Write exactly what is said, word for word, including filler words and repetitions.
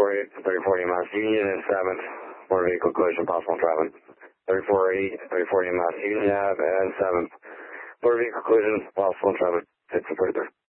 thirty-four eight, thirty-four E M S, Union and seventh, motor vehicle collision possible in traffic. thirty-four eight, thirty-four E M S, Union Ave and seventh, motor vehicle collision possible in traffic. six and thirty-three.